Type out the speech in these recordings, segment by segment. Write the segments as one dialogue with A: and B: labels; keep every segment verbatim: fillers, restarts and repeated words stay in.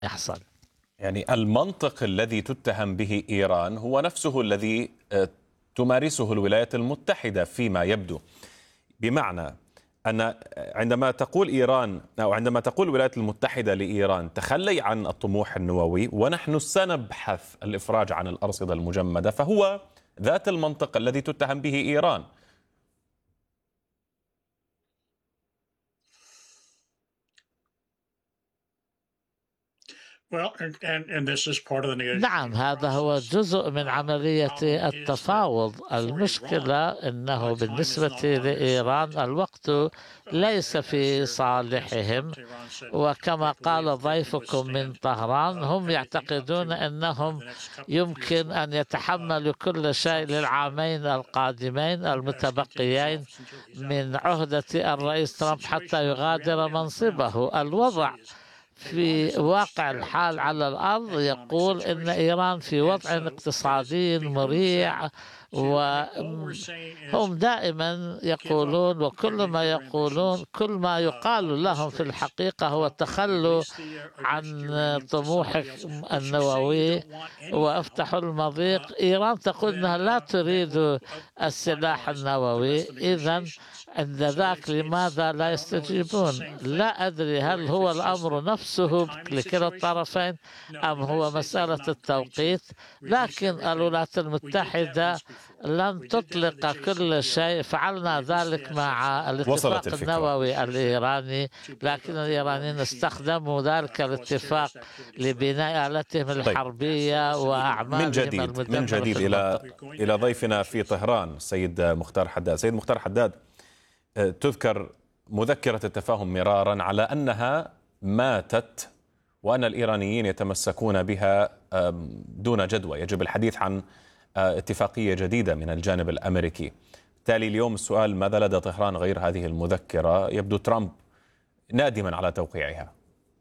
A: يحصل.
B: يعني المنطق الذي تتهم به إيران هو نفسه الذي تمارسه الولايات المتحدة فيما يبدو، بمعنى أن عندما تقول إيران أو عندما تقول الولايات المتحدة لإيران تخلي عن الطموح النووي ونحن سنبحث الإفراج عن الأرصدة المجمدة، فهو ذات المنطق الذي تتهم به إيران.
A: نعم، هذا هو جزء من عملية التفاوض. المشكلة أنه بالنسبة لإيران الوقت ليس في صالحهم، وكما قال ضيفكم من طهران هم يعتقدون أنهم يمكن أن يتحملوا كل شيء للعامين القادمين المتبقيين من عهدة الرئيس ترامب حتى يغادر منصبه. الوضع في واقع الحال على الأرض يقول إن إيران في وضع اقتصادي مريع، وهم دائما يقولون وكل ما يقولون كل ما يقال لهم في الحقيقة هو تخلوا عن طموحك النووي وافتحوا المضيق. إيران تقول أنها لا تريد السلاح النووي، إذن عند ذاك لماذا لا يستجيبون؟ لا أدري هل هو الأمر نفسه لكلا الطرفين أم هو مسألة التوقيت، لكن الولايات المتحدة لن تطلق كل شيء. فعلنا ذلك مع الاتفاق النووي الإيراني، لكن الإيرانيين استخدموا ذلك الاتفاق لبناء آلتهم الحربية وأعمالهم
B: من جديد من جديد إلى إلى ضيفنا في طهران السيد مختار حداد. سيد مختار حداد، تذكر مذكرة التفاهم مرارا على أنها ماتت وأن الإيرانيين يتمسكون بها دون جدوى، يجب الحديث عن اتفاقية جديدة من الجانب الأمريكي. بالتالي اليوم السؤال: ماذا لدى طهران غير هذه المذكرة؟ يبدو ترامب نادما على توقيعها.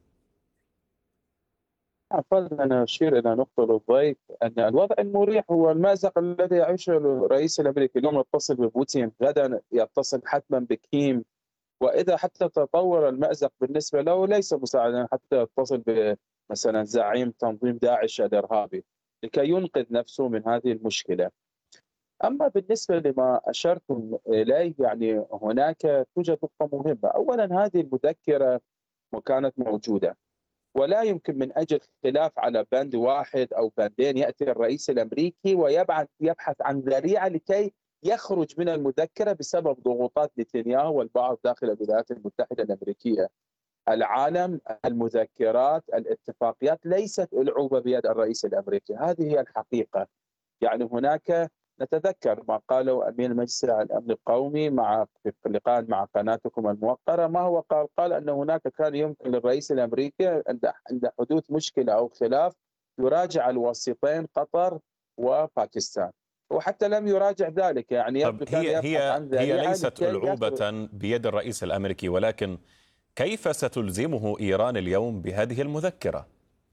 C: أفضل أن أشير إلى نقطة للضيف أن الوضع المريح هو المأزق الذي يعيشه الرئيس الأمريكي. اليوم يتصل ببوتين، غدا يتصل حتما بكيم، وإذا حتى تطور المأزق بالنسبة له ليس مساعدا حتى يتصل بمثلا زعيم تنظيم داعش الإرهابي لكي ينقذ نفسه من هذه المشكلة. أما بالنسبة لما أشرتم إليه، يعني هناك توجد نقطة مهمة. أولا هذه المذكرة كانت موجودة، ولا يمكن من أجل خلاف على بند واحد أو بندين يأتي الرئيس الأمريكي ويبعث يبحث عن ذريعة لكي يخرج من المذكرة بسبب ضغوطات نتنياهو والبعض داخل الولايات المتحدة الأمريكية. العالم، المذكرات، الاتفاقيات ليست ألعوبة بيد الرئيس الأمريكي، هذه هي الحقيقة. يعني هناك نتذكر ما قاله أمين مجلس الأمن القومي مع في لقاء مع قناتكم الموقرة، ما هو قال؟ قال أن هناك كان يمكن للرئيس الأمريكي عند حدوث مشكلة أو خلاف يراجع الوسيطين قطر وباكستان، وحتى لم يراجع ذلك. يعني
B: طب هي هي هي ليست ألعوبة بيد الرئيس الأمريكي، ولكن كيف ستلزمه إيران اليوم بهذه المذكرة؟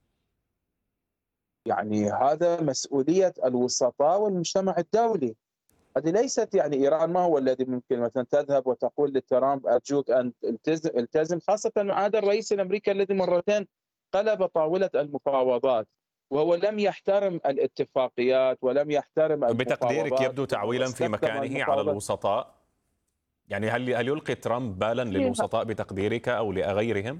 C: يعني هذا مسؤولية الوسطاء والمجتمع الدولي. هذه ليست يعني إيران ما هو الذي ممكن مثلا تذهب وتقول لترامب أرجوك أن التزم, التزم خاصة مع هذا الرئيس الأمريكي الذي مرتين قلب طاولة المفاوضات وهو لم يحترم الاتفاقيات ولم يحترم المفاوضات.
B: بتقديرك يبدو تعويلا في مكانه على الوسطاء؟ يعني هل هل يلقي ترامب بالا للوسطاء بتقديرك أو لغيرهم؟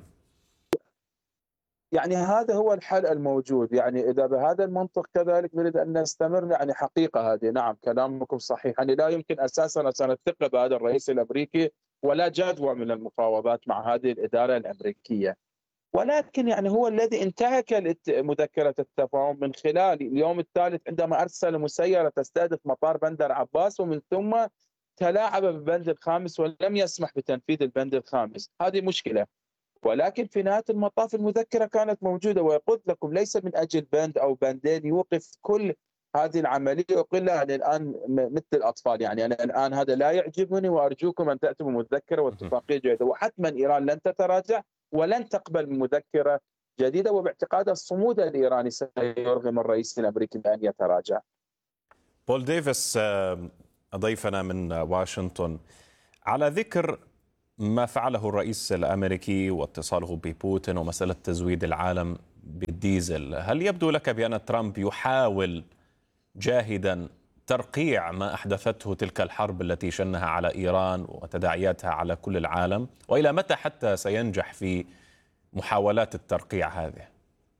C: يعني هذا هو الحل الموجود. يعني إذا بهذا المنطق كذلك نريد أن نستمر، يعني حقيقة هذه نعم كلامكم صحيح، يعني لا يمكن أساسا أن نثق بهذا الرئيس الأمريكي ولا جدوى من المفاوضات مع هذه الإدارة الأمريكية. ولكن يعني هو الذي انتهك مذكرة التفاهم من خلال اليوم الثالث عندما أرسل مسيرة تستهدف مطار بندر عباس، ومن ثم تلاعب بالبند الخامس ولم يسمح بتنفيذ البند الخامس. هذه مشكلة. ولكن في نهاية المطاف المذكرة كانت موجودة، وقلت لكم ليس من أجل بند أو بندين يوقف كل هذه العملية وقلها الآن مثل الأطفال. يعني أنا الآن هذا لا يعجبني وأرجوكم أن تأتوا بمذكرة واتفاقية جيدة. وحتما إيران لن تتراجع ولن تقبل مذكرة جديدة، وباعتقاد الصمود الإيراني سيرغم الرئيس الأمريكي بأن يتراجع.
B: بول ديفيس ضيفنا من واشنطن، على ذكر ما فعله الرئيس الأمريكي واتصاله ببوتين ومسألة تزويد العالم بالديزل. هل يبدو لك بأن ترامب يحاول جاهدا ترقيع ما أحدثته تلك الحرب التي شنها على إيران وتداعياتها على كل العالم؟ وإلى متى حتى سينجح في محاولات الترقيع هذه؟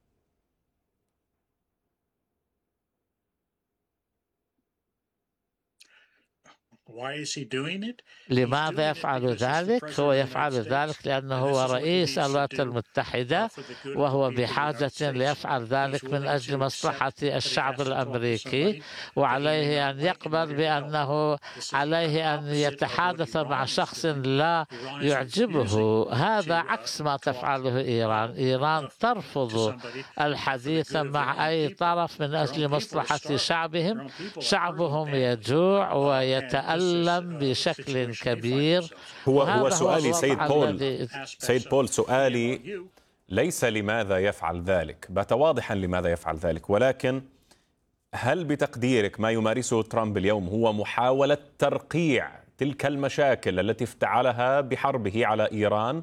A: لماذا يفعل ذلك؟ هو يفعل ذلك لأنه هو رئيس الولايات المتحدة، وهو بحاجة ليفعل ذلك من أجل مصلحة الشعب الأمريكي، وعليه أن يقبل بأنه عليه أن يتحادث مع شخص لا يعجبه. هذا عكس ما تفعله إيران. إيران ترفض الحديث مع أي طرف من أجل مصلحة شعبهم. شعبهم يجوع ويتألم بشكل كبير.
B: هو هو سؤالي سيد بول سيد بول سؤالي ليس لماذا يفعل ذلك، بات واضحا لماذا يفعل ذلك، ولكن هل بتقديرك ما يمارسه ترامب اليوم هو محاولة ترقيع تلك المشاكل التي افتعلها بحربه على إيران؟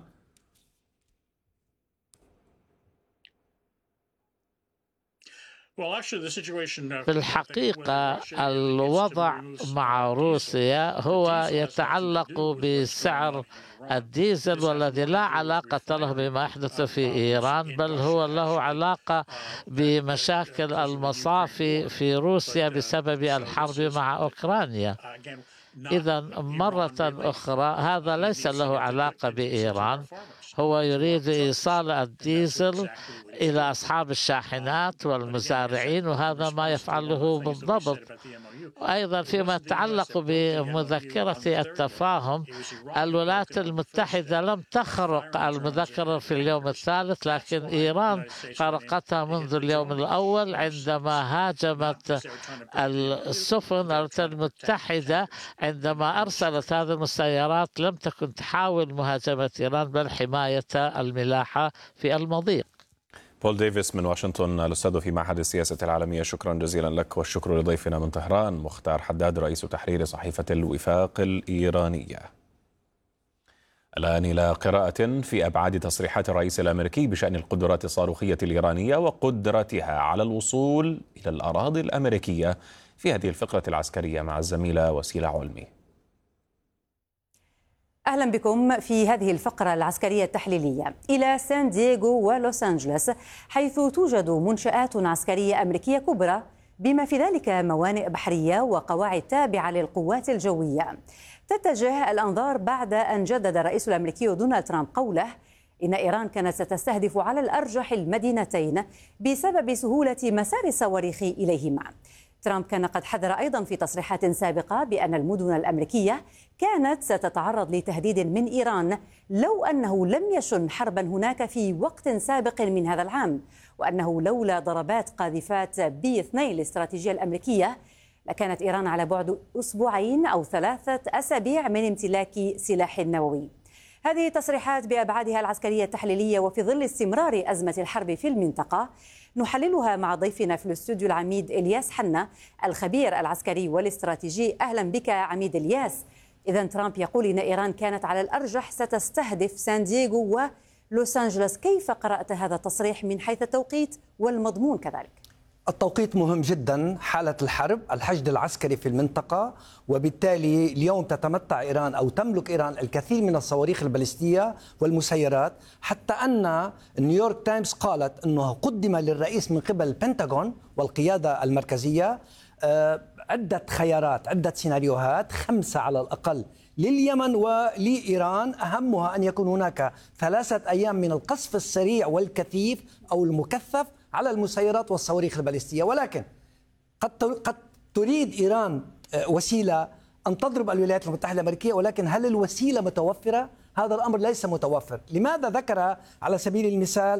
A: في الحقيقة الوضع مع روسيا هو يتعلق بسعر الديزل، والذي لا علاقة له بما يحدث في إيران، بل هو له علاقة بمشاكل المصافي في روسيا بسبب الحرب مع أوكرانيا. إذا مرة أخرى هذا ليس له علاقة بإيران. هو يريد إيصال الديزل إلى أصحاب الشاحنات والمزارعين، وهذا ما يفعله بالضبط. أيضا فيما يتعلق بمذكرة التفاهم، الولايات المتحدة لم تخرق المذكرة في اليوم الثالث، لكن إيران خرقتها منذ اليوم الأول عندما هاجمت السفن. الولايات المتحدة عندما أرسلت هذه المسيرات لم تكن تحاول مهاجمة إيران بل حماية الملاحة في المضيق.
B: بول ديفيس من واشنطن، الأستاذ في معهد السياسة العالمية، شكرا جزيلا لك، والشكر لضيفنا من طهران مختار حداد رئيس تحرير صحيفة الوفاق الإيرانية. الآن إلى قراءة في أبعاد تصريحات الرئيس الأمريكي بشأن القدرات الصاروخية الإيرانية وقدرتها على الوصول إلى الأراضي الأمريكية في هذه الفقرة العسكرية مع الزميلة وسيلة علمي.
D: أهلا بكم في هذه الفقرة العسكرية التحليلية. إلى سان دييغو ولوس أنجلوس، حيث توجد منشآت عسكرية أمريكية كبرى بما في ذلك موانئ بحرية وقواعد تابعة للقوات الجوية. تتجه الأنظار بعد أن جدد الرئيس الأمريكي دونالد ترامب قوله إن إيران كانت ستستهدف على الأرجح المدينتين بسبب سهولة مسار الصواريخ إليهما. ترامب كان قد حذر أيضا في تصريحات سابقة بأن المدن الأمريكية كانت ستتعرض لتهديد من إيران لو أنه لم يشن حربا هناك في وقت سابق من هذا العام، وأنه لولا ضربات قاذفات بي اثنين الاستراتيجية الأمريكية لكانت إيران على بعد أسبوعين أو ثلاثة أسابيع من امتلاك سلاح نووي. هذه تصريحات بأبعادها العسكرية التحليلية وفي ظل استمرار أزمة الحرب في المنطقة نحللها مع ضيفنا في الاستوديو العميد إلياس حنا الخبير العسكري والاستراتيجي. أهلا بك عميد إلياس. إذا ترامب يقول إن إيران كانت على الأرجح ستستهدف سان دييغو ولوس أنجلوس، كيف قرأت هذا التصريح من حيث التوقيت والمضمون كذلك؟
E: التوقيت مهم جدا، حالة الحرب، الحشد العسكري في المنطقة، وبالتالي اليوم تتمتع إيران أو تملك إيران الكثير من الصواريخ البالستية والمسيرات، حتى أن نيويورك تايمز قالت أنه قدم للرئيس من قبل البنتاغون والقيادة المركزية عدة خيارات، عدة سيناريوهات، خمسة على الأقل لليمن ولإيران، أهمها أن يكون هناك ثلاثة أيام من القصف السريع والكثيف أو المكثف على المسيرات والصواريخ البالستية. ولكن قد قد تريد إيران وسيلة أن تضرب الولايات المتحدة الأمريكية، ولكن هل الوسيلة متوفرة؟ هذا الأمر ليس متوفر. لماذا ذكر على سبيل المثال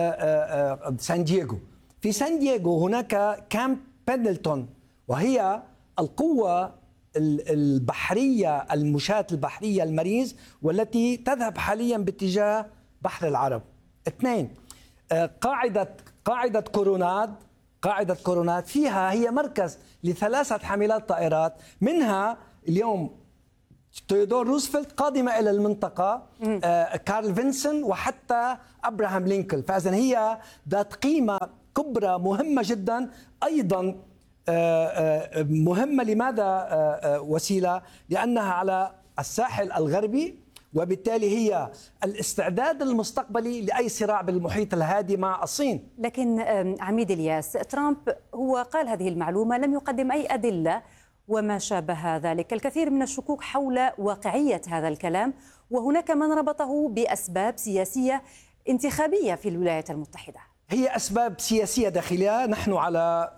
E: سان دييغو؟ في سان دييغو هناك كامب بندلتون، وهي القوة البحرية المشاة البحرية المريز والتي تذهب حاليا باتجاه بحر العرب. اثنين، قاعدة قاعدة كوروناد قاعدة كوروناد فيها هي مركز لثلاثة حاملات طائرات، منها اليوم تيودور روزفلت قادمة إلى المنطقة، آه كارل فينسون وحتى أبراهام لينكولن. فإذن هي ذات قيمة كبرى مهمة جدا. أيضا آه آه مهمة لماذا آه آه وسيلة؟ لأنها على الساحل الغربي، وبالتالي هي الاستعداد المستقبلي لأي صراع بالمحيط الهادي مع الصين.
D: لكن عميد الياس، ترامب هو قال هذه المعلومة، لم يقدم أي أدلة وما شابه ذلك. الكثير من الشكوك حول واقعية هذا الكلام، وهناك من ربطه بأسباب سياسية انتخابية في الولايات المتحدة.
E: هي أسباب سياسية داخلية. نحن على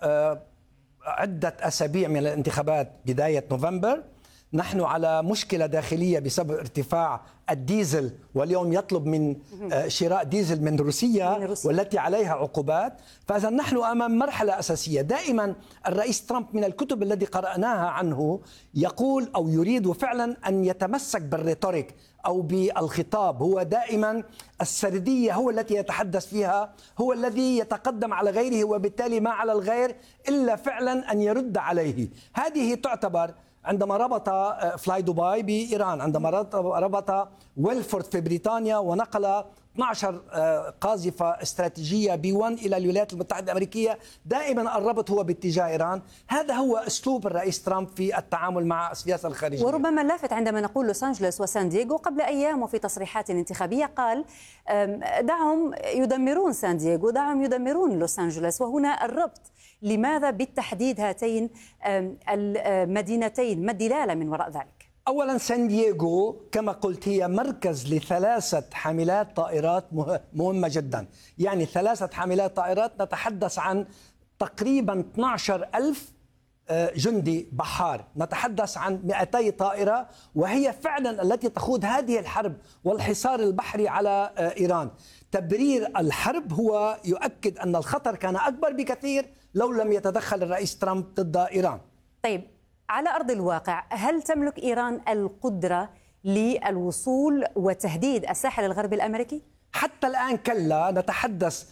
E: عدة أسابيع من الانتخابات بداية نوفمبر، نحن على مشكلة داخلية بسبب ارتفاع الديزل، واليوم يطلب من شراء ديزل من روسيا, من روسيا والتي عليها عقوبات. فإذا نحن أمام مرحلة أساسية. دائما الرئيس ترامب من الكتب التي قرأناها عنه يقول أو يريد فعلا أن يتمسك بالريتوريك أو بالخطاب. هو دائما السردية هو التي يتحدث فيها، هو الذي يتقدم على غيره، وبالتالي ما على الغير إلا فعلا أن يرد عليه. هذه تعتبر عندما ربط فلاي دبي بإيران، عندما ربط ويلفورد في بريطانيا ونقل اثني عشر قاذفة استراتيجية بي واحد إلى الولايات المتحدة الأمريكية، دائما الربط هو باتجاه إيران. هذا هو أسلوب الرئيس ترامب في التعامل مع السياسة الخارجية.
D: وربما اللافت عندما نقول لوس أنجلوس وسان دييغو، قبل أيام وفي تصريحات انتخابية قال دعهم يدمرون سان دييغو، دعهم يدمرون لوس أنجلوس. وهنا الربط، لماذا بالتحديد هاتين المدينتين؟ ما الدلالة من وراء ذلك؟
E: أولا سان دييغو كما قلت هي مركز لثلاثة حاملات طائرات مهمة جدا. يعني ثلاثة حاملات طائرات، نتحدث عن تقريبا اثني عشر ألف جندي بحار، نتحدث عن مئتي طائرة، وهي فعلا التي تخوض هذه الحرب والحصار البحري على إيران. تبرير الحرب هو يؤكد أن الخطر كان أكبر بكثير لو لم يتدخل الرئيس ترامب ضد إيران.
D: طيب، على أرض الواقع هل تملك إيران القدرة للوصول وتهديد الساحل الغربي الأمريكي؟
E: حتى الآن كلا. نتحدث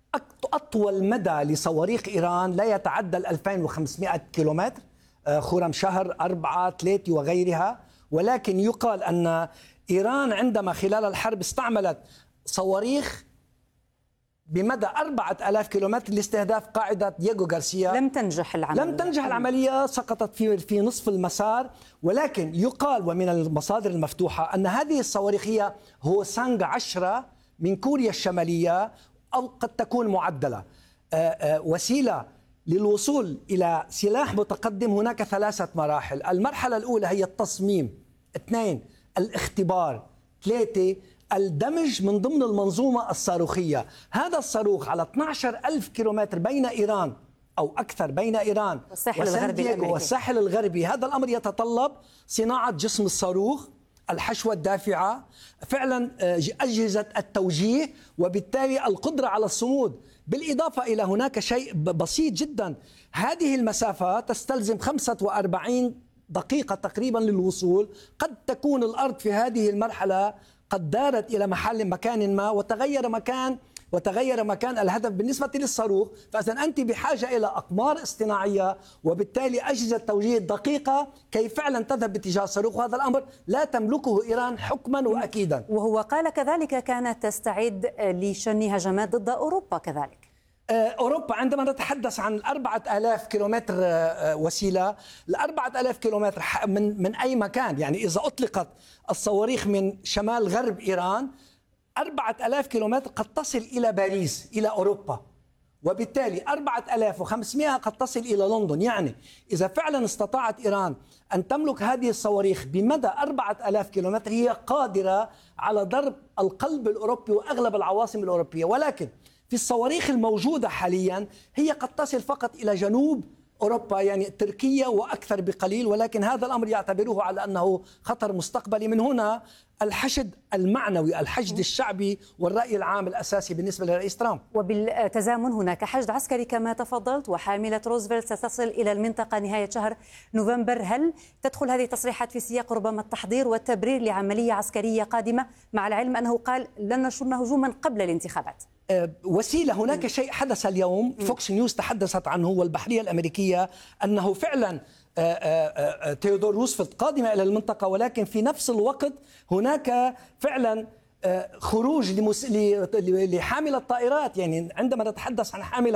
E: أطول مدى لصواريخ إيران لا يتعدى ألفين وخمسمئة كيلومتر، خرم شهر، أربعة، ثلاثة وغيرها. ولكن يقال أن إيران عندما خلال الحرب استعملت صواريخ بمدى أربعة آلاف كيلومتر لاستهداف قاعدة دييغو غارسيا.
D: لم تنجح العملية.
E: لم تنجح العملية، سقطت في في نصف المسار. ولكن يقال ومن المصادر المفتوحة أن هذه الصواريخ هي هوسانغ عشرة من كوريا الشمالية، أو قد تكون معدلة. وسيلة للوصول إلى سلاح متقدم هناك ثلاثة مراحل. المرحلة الأولى هي التصميم، اثنين الاختبار، ثلاثة الدمج من ضمن المنظومة الصاروخية. هذا الصاروخ على اثني عشر ألف كيلومتر بين إيران أو أكثر، بين إيران وسان دييغو والساحل الغربي. هذا الأمر يتطلب صناعة جسم الصاروخ، الحشوة الدافعة، فعلا أجهزة التوجيه، وبالتالي القدرة على الصمود. بالإضافة إلى هناك شيء بسيط جدا، هذه المسافة تستلزم خمسة وأربعين دقيقة تقريبا للوصول. قد تكون الأرض في هذه المرحلة قد دارت إلى محل مكان ما وتغير مكان وتغير مكان الهدف بالنسبة للصاروخ. فإذا أنت بحاجة إلى أقمار اصطناعية وبالتالي أجهزة توجيه دقيقة كي فعلا تذهب باتجاه الصاروخ، وهذا الأمر لا تملكه إيران حكما وأكيدا.
D: وهو قال كذلك كانت تستعد لشن هجمات ضد أوروبا كذلك.
E: أوروبا عندما نتحدث عن أربعة آلاف كيلومتر وسيلة، الأربعة آلاف كيلومتر من من أي مكان، يعني إذا أطلقت الصواريخ من شمال غرب إيران أربعة آلاف كيلومتر قد تصل إلى باريس، إلى أوروبا، وبالتالي أربعة آلاف وخمسمئة قد تصل إلى لندن. يعني إذا فعلا استطاعت إيران أن تملك هذه الصواريخ بمدى أربعة آلاف كيلومتر، هي قادرة على ضرب القلب الأوروبي وأغلب العواصم الأوروبية. ولكن في الصواريخ الموجودة حاليا هي قد تصل فقط إلى جنوب أوروبا، يعني تركيا وأكثر بقليل. ولكن هذا الأمر يعتبروه على أنه خطر مستقبلي. من هنا الحشد المعنوي، الحشد الشعبي والرأي العام الأساسي بالنسبة لرئيس ترامب.
D: وبالتزامن هناك حشد عسكري كما تفضلت، وحاملة روزفلت ستصل إلى المنطقة نهاية شهر نوفمبر. هل تدخل هذه التصريحات في سياق ربما التحضير والتبرير لعملية عسكرية قادمة، مع العلم أنه قال لن نشن هجوما قبل الانتخابات؟
E: وسيلة، هناك شيء حدث اليوم، فوكس نيوز تحدثت عنه والبحرية الأمريكية، أنه فعلا تيودور روزفلت قادمة إلى المنطقة، ولكن في نفس الوقت هناك فعلا خروج لحامل الطائرات. يعني عندما نتحدث عن حامل